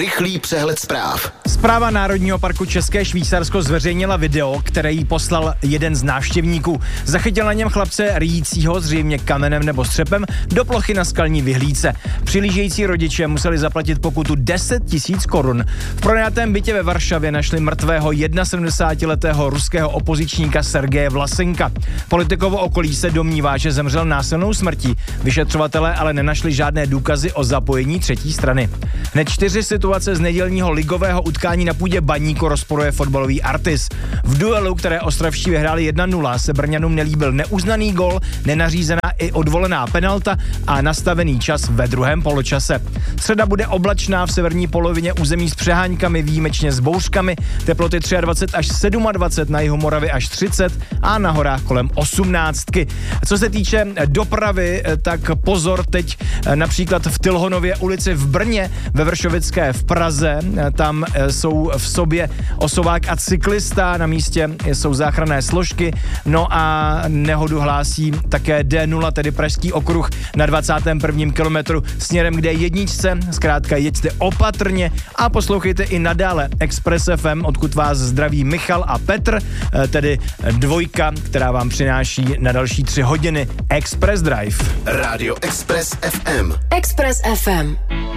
Rychlý přehled zpráv. Správa Národního parku České Švýcarsko zveřejnila video, které jí poslal jeden z návštěvníků. Zachytil na něm chlapce ryjícího zřejmě kamenem nebo střepem do plochy na skalní vyhlídce. Přihlížející rodiče museli zaplatit pokutu 10 000 korun. V pronajatém bytě ve Varšavě našli mrtvého 71letého ruského opozičníka Sergeje Vlasenka. Politikovo okolí se domnívá, že zemřel násilnou smrtí. Vyšetřovatelé ale nenašli žádné důkazy o zapojení třetí strany. Hned 4 situace z nedělního ligového utkání na půdě Baníku rozporuje fotbalový Artis. V duelu, které ostravští vyhráli 1-0, se Brňanům nelíbil neuznaný gol, nenařízená i odvolená penalta a nastavený čas ve druhém poločase. Středa bude oblačná, v severní polovině území s přeháňkami, výjimečně s bouřkami, teploty 23 až 27, na jihu Moravy až 30 a na horách kolem 18. Co se týče dopravy, tak pozor teď například v Tilhonově ulici v Brně, ve Vršovické v Praze, tam jsou v sobě osobák a cyklista, na místě jsou záchranné složky, no a nehodu hlásí také D0, tedy Pražský okruh na 21. kilometru směrem k D1, zkrátka jeďte opatrně a poslouchejte i nadále Express FM, odkud vás zdraví Michal a Petr, tedy dvojka, která vám přináší na další 3 hodiny Express Drive. Radio Express FM. Express FM.